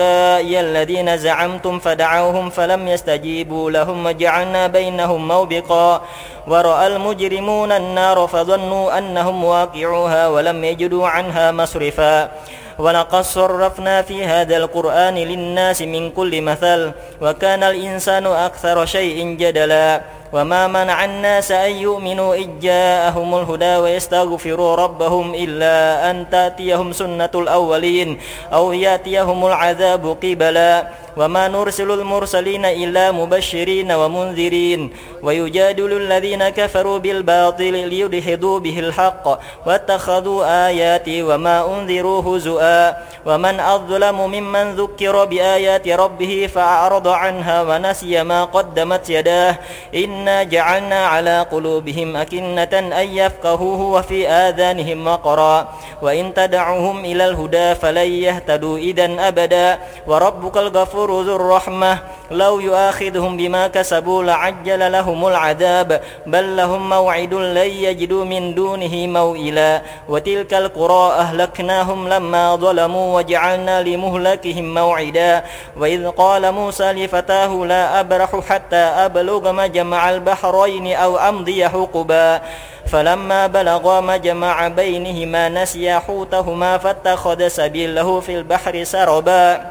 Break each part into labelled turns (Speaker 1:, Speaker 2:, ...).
Speaker 1: الذين زعمتم فدعوهم فلم يستجيبوا لهم وجعلنا بينهم موبقا ورأى المجرمون النار فظنوا أنهم واقعوها ولم يجدوا عنها مصرفا ولقد صرفنا في هذا القرآن للناس من كل مثل وكان الإنسان أكثر شيء جدلا وما منع الناس أن يؤمنوا إذ جاءهم الهدى ويستغفروا ربهم إلا أن تأتيهم سنة الأولين أو يأتيهم العذاب قبلا وما نرسل المرسلين إلا مبشرين ومنذرين ويجادل الذين كفروا بالباطل ليدحضوا به الحق واتخذوا آياتي وما أنذروا هزؤا ومن أظلم ممن ذكر بآيات ربه فأعرض عنها ونسي ما قدمت يداه إنا جعلنا على قلوبهم أكنة أن يفقهوه وفي آذانهم وقرا وإن تدعوهم إلى الهدى فلن يهتدوا إذن أبدا وربك الغفور ذو الرحمة لو يؤاخذهم بما كسبوا لعجل لهم العذاب بل لهم موعد لن يجدوا من دونه موئلا وتلك القرى أهلكناهم لما ظلموا وجعلنا لمهلكهم موعدا وإذ قال موسى لفتاه لا أبرح حتى أبلغ مجمع البحرين أو أمضي حقبا فلما بلغا مجمع بينهما نسيا حوتهما فاتخذ سبيله في البحر سربا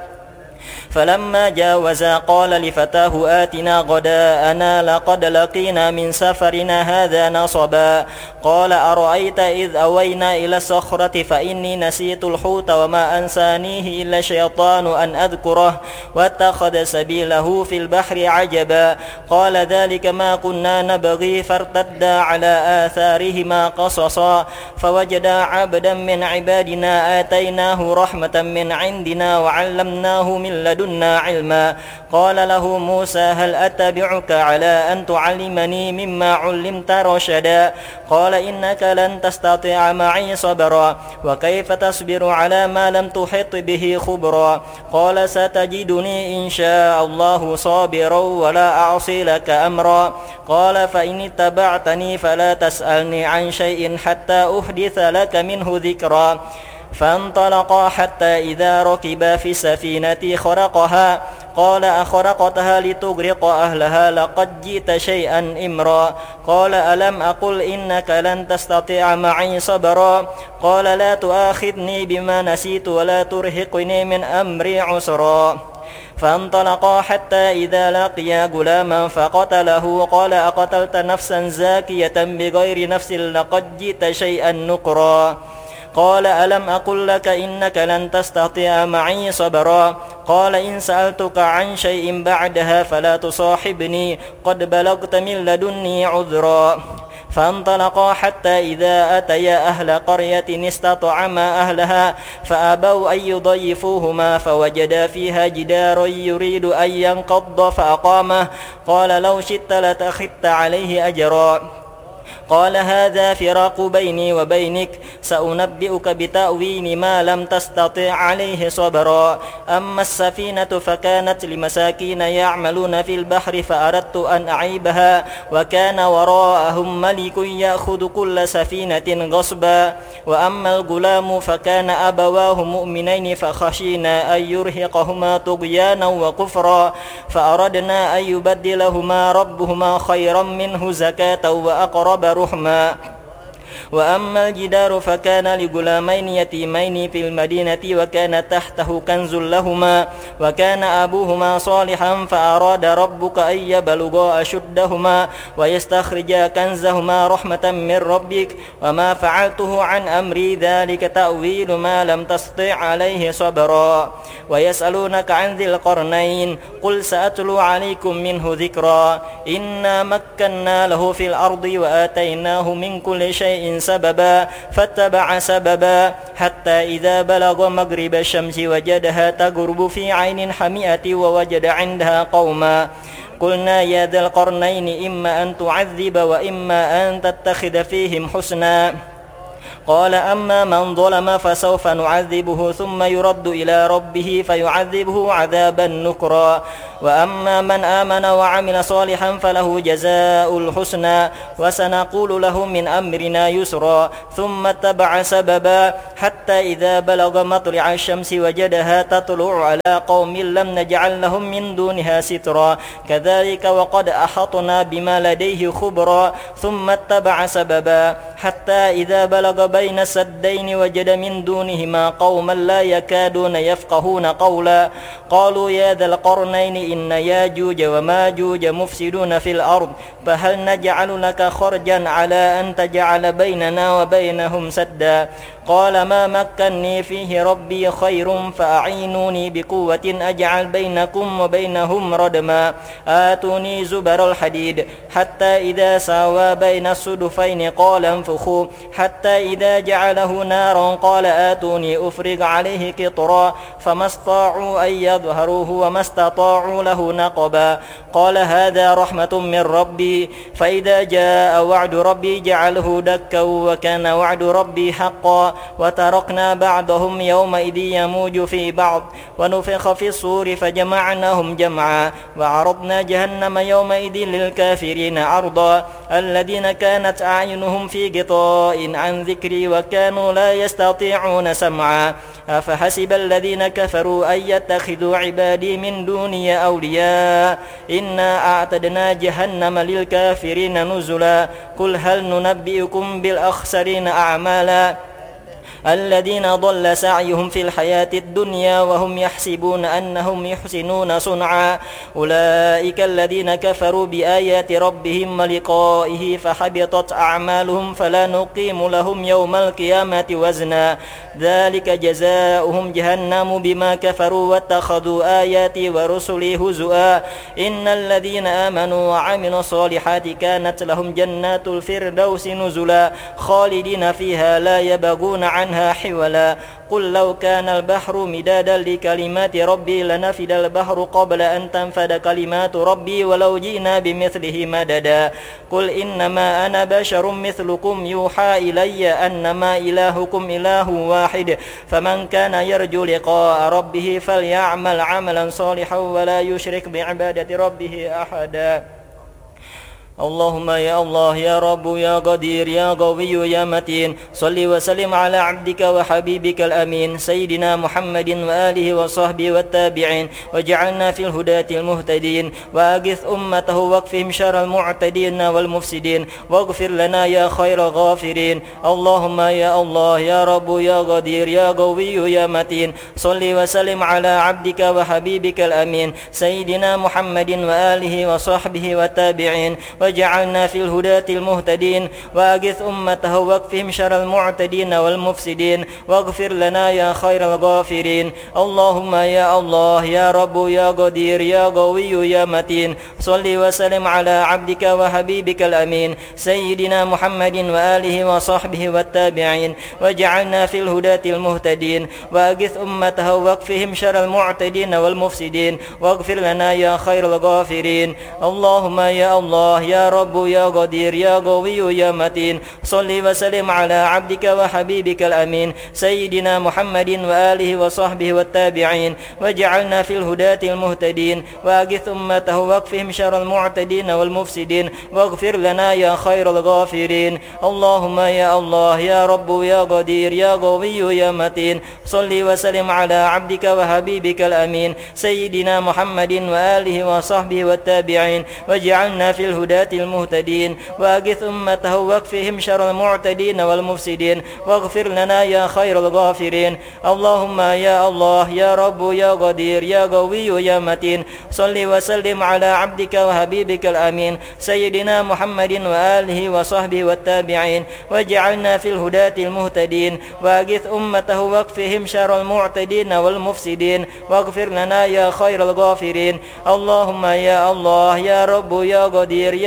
Speaker 1: فلما جاوزا قال لفتاه آتنا غداءنا لقد لقينا من سفرنا هذا نصبا قال أرأيت إذ أوينا إلى الصخرة فإني نسيت الحوت وما أنسانيه إلا شيطان أن أذكره واتخذ سبيله في البحر عجبا قال ذلك ما كنا نبغي فارتدا على آثارهما قصصا فوجدا عبدا من عبادنا آتيناه رحمة من عندنا وعلمناه من لدنا علما قال له موسى هل أتبعك على أن تعلمني مما علمت رشدا قال إنك لن تستطيع معي صبرا وكيف تصبر على ما لم تحط به خبرا قال ستجدني إن شاء الله صابرا ولا أعصي لك أمرا قال فإن اتبعتني فلا تسألني عن شيء حتى أحدث لك منه ذكرا فانطلقا حتى إذا ركبا في السفينة خرقها قال أخرقتها لتغرق أهلها لقد جئت شيئا إمرا قال ألم أقل إنك لن تستطيع معي صبرا قال لا تؤاخذني بما نسيت ولا ترهقني من أمري عسرا فانطلقا حتى إذا لقيا غلاما فقتله قال أقتلت نفسا زاكية بغير نفس لقد جئت شيئا نكرا قال ألم أقل لك إنك لن تستطيع معي صبرا قال إن سألتك عن شيء بعدها فلا تصاحبني قد بلغت من لدني عذرا فانطلقا حتى إذا أتيا أهل قرية استطعما أهلها فأبوا أن يضيفوهما فوجدا فيها جدارا يريد أن ينقض فأقامه قال لو شئت لاتخذت عليه أجرا قال هذا فراق بيني وبينك سأنبئك بتأويل ما لم تستطع عليه صبرا أما السفينة فكانت لمساكين يعملون في البحر فأردت أن أعيبها وكان وراءهم ملك يأخذ كل سفينة غصبا وأما الغلام فكان أبواه مؤمنين فخشينا أن يرهقهما طغيانا وكفرا فأردنا أن يبدلهما ربهما خيرا منه زكاة وأقرب رحما وأما الجدار فكان لغلامين يتيمين في المدينة وكان تحته كنز لهما وكان أبوهما صالحا فأراد ربك أن يبلغا أشدهما ويستخرجا كنزهما رحمة من ربك وما فعلته عن أمري ذلك تأويل ما لم تستطع عليه صبرا ويسألونك عن ذي القرنين قل سأتلو عليكم منه ذكرا إنا مكنا له في الأرض وآتيناه من كل شيء سببا فاتبع سببا حتى إذا بلغ مغرب الشمس وجدها تغرب في عين حمئة ووجد عندها قوما قلنا يا ذا القرنين إما أن تعذب وإما أن تتخذ فيهم حسنا قال أما من ظلم فسوف نعذبه ثم يرد إلى ربه فيعذبه عذابا نكرا وأما من آمن وعمل صالحا فله جزاء الحسنى وسنقول له من أمرنا يسرا ثم اتبع سببا حتى إذا بلغ مطلع الشمس وجدها تطلع على قوم لم نجعل لهم من دونها سترا كذلك وقد أحطنا بما لديه خبرا ثم اتبع سببا حتى إذا بلغ بين السدين وجد من دونهما قوما لا يكادون يفقهون قولا قالوا يا ذا القرنين إن ياجوج وماجوج مفسدون في الأرض فهل نجعل لك خرجا على أن تجعل بيننا وبينهم سدا قال ما مكني فيه ربي خير فأعينوني بقوة أجعل بينكم وبينهم ردما آتوني زبر الحديد حتى إذا ساوى بين الصدفين قال انفخوا حتى إذا جعله نارا قال آتوني أفرغ عليه قطرا فما استطاعوا أن يظهروه وما استطاعوا له نقبا قال هذا رحمة من ربي فإذا جاء وعد ربي جعله دكا وكان وعد ربي حقا وتركنا بعضهم يومئذ يموج في بعض ونفخ في الصور فجمعناهم جمعا وعرضنا جهنم يومئذ للكافرين عرضا الذين كانت أعينهم في غطاء عن ذكري وكانوا لا يستطيعون سمعا أفحسب الذين كفروا أن يتخذوا عبادي من دوني أولياء إنا أعتدنا جهنم للكافرين نزلا قل هل ننبئكم بالأخسرين أعمالا الذين ضل سعيهم في الحياة الدنيا وهم يحسبون أنهم يحسنون صنعا أولئك الذين كفروا بآيات ربهم ولقائه فحبطت أعمالهم فلا نقيم لهم يوم القيامة وزنا ذلك جزاؤهم جهنم بما كفروا واتخذوا آياتي ورسلي هزؤا إن الذين آمنوا وعملوا الصالحات كانت لهم جنات الفردوس نزلا خالدين فيها لا يبغون عنها حولا قل لو كان البحر مدادا لكلمات ربي لنفد البحر قبل أن تنفد كلمات ربي ولو جئنا بمثله مددا قل إنما أنا بشر مثلكم يوحى إلي أنما إلهكم إله واحد فمن كان يرجو لقاء ربه فليعمل عملا صالحا ولا يشرك بعبادة ربه أحدا اللهم يا الله يا رب يا قدير يا قوي يا متين صل وسلم على عبدك وحبيبك الأمين سيدنا محمد وآله وصحبه والتابعين وجعلنا في الهداة المهتدين وأغث أمته واكفهم شر المعتدين والمفسدين واغفر لنا يا خير الغافرين اللهم يا الله يا رب يا قدير يا قوي يا متين صل وسلم على عبدك وحبيبك الأمين سيدنا محمد وآله وصحبه والتابعين وجعلنا في الهداة المهتدين وأغث أمته واكفهم شر المعتدين والمفسدين واغفر لنا يا خير الغافرين اللهم يا الله يا رب يا قدير يا قوي يا متين صل وسلم على عبدك وحبيبك الأمين سيدنا محمد وآله وصحبه والتابعين وجعلنا في الهداة المهتدين وأغث أمته واكفهم شر المعتدين والمفسدين واغفر لنا يا خير الغافرين اللهم يا الله يا رب يا قدير يا قوي يا متين صل وسلم على عبدك وحبيبك الأمين سيدنا محمد وآله وصحبه والتابعين وجعلنا في الهداة المهتدين وأغث أمته واكفهم شر المعتدين والمفسدين واغفر لنا يا خير الغافرين اللهم يا الله يا رب يا قدير يا قوي يا متين صل وسلم على عبدك وحبيبك الأمين سيدنا محمد وآله وصحبه والتابعين وجعلنا في الهداة المهتدين وأغث أمته واكفهم شر المعتدين والمفسدين واغفر لنا يا خير الغافرين اللهم يا الله يا رب يا قدير يا قوي يا متين صل وسلم على عبدك وحبيبك الأمين سيدنا محمد وآله وصحبه والتابعين وجعلنا في الهداة المهتدين وأغث أمته واكفهم شر المعتدين والمفسدين واغفر لنا يا خير الغافرين اللهم يا الله يا رب يا قدير يا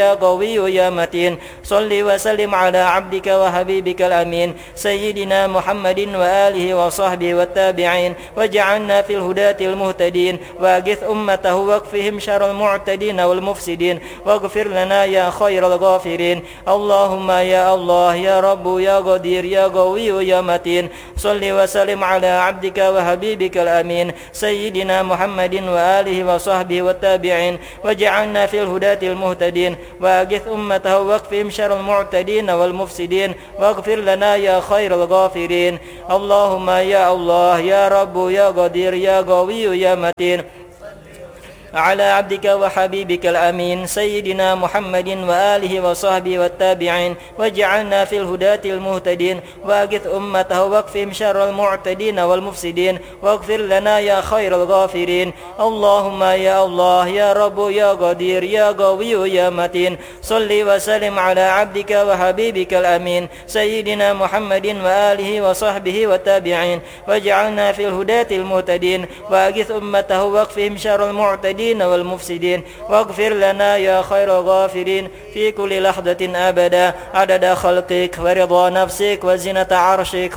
Speaker 1: يا قوي يا متين صل وسلم على عبدك وحبيبك الأمين سيدنا محمد وآله وصحبه والتابعين واجعلنا في الهداة المهتدين واغث أمته واكفهم شر المعتدين والمفسدين واغفر لنا يا خير الغافرين اللهم يا الله يا رب يا قدير يا قوي يا متين صل وسلم على عبدك وحبيبك الأمين سيدنا محمد وآله وصحبه والتابعين واجعلنا في الهداة المهتدين واغث أمته واكفهم شر المعتدين والمفسدين واغفر لنا يا خير الغافرين اللهم يا الله يا رب يا قدير يا قوي يا متين على عبدك وحبيبك الأمين سيدنا محمد وآله وصحبه والتابعين واجعلنا في الهداة المهتدين واغث أمته واكفهم شر المعتدين والمفسدين واغفر لنا يا خير الغافرين اللهم يا الله يا رب يا قدير يا قوي يا متين صل وسلم على عبدك وحبيبك الأمين سيدنا محمد وآله وصحبه والتابعين واجعلنا في الهداة المهتدين واغث أمته واكفهم شر المعتدين والمفسدين واغفر لنا يا خير الغافرين في كل لحظة أبدا عدد خلقك ورضا نفسك وزنة عرشك